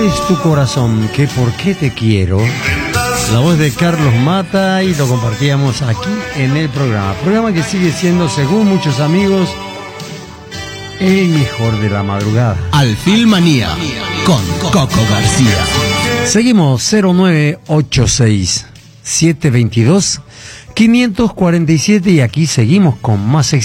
es tu corazón? ¿Qué por qué te quiero? La voz de Carlos Mata, y lo compartíamos aquí en el programa. Programa que sigue siendo, según muchos amigos, el mejor de la madrugada. Alfilmanía con Coco García. Seguimos 0986 722 547 y aquí seguimos con más